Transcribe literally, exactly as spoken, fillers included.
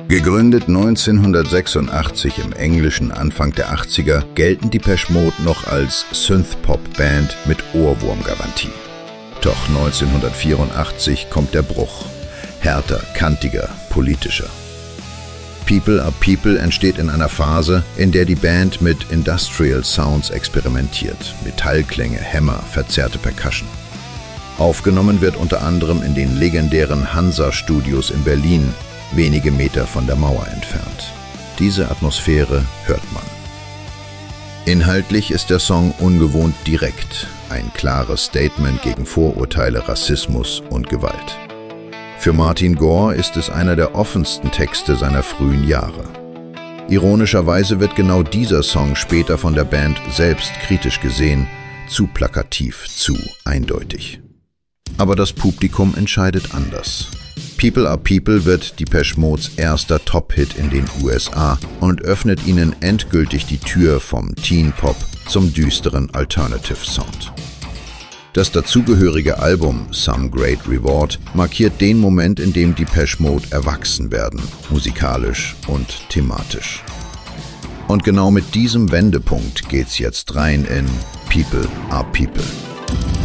Gegründet neunzehnhundertsechsundachtzig im Englischen Anfang der achtziger, gelten Depeche Mode noch als Synthpop-Band mit Ohrwurmgarantie. Doch neunzehnhundertvierundachtzig kommt der Bruch. Härter, kantiger, politischer. People Are People entsteht in einer Phase, in der die Band mit Industrial Sounds experimentiert. Metallklänge, Hämmer, verzerrte Percussion. Aufgenommen wird unter anderem in den legendären Hansa-Studios in Berlin, wenige Meter von der Mauer entfernt. Diese Atmosphäre hört man. Inhaltlich ist der Song ungewohnt direkt, ein klares Statement gegen Vorurteile, Rassismus und Gewalt. Für Martin Gore ist es einer der offensten Texte seiner frühen Jahre. Ironischerweise wird genau dieser Song später von der Band selbst kritisch gesehen, zu plakativ, zu eindeutig. Aber das Publikum entscheidet anders. People Are People wird Depeche Modes erster Top-Hit in den U S A und öffnet ihnen endgültig die Tür vom Teen-Pop zum düsteren Alternative-Sound. Das dazugehörige Album Some Great Reward markiert den Moment, in dem Depeche Mode erwachsen werden, musikalisch und thematisch. Und genau mit diesem Wendepunkt geht's jetzt rein in People Are People.